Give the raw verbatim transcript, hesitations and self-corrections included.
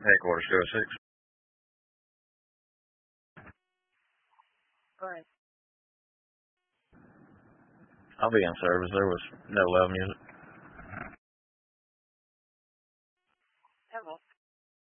Headquarters two oh six. Go ahead. I'll be in service. There was no loud music.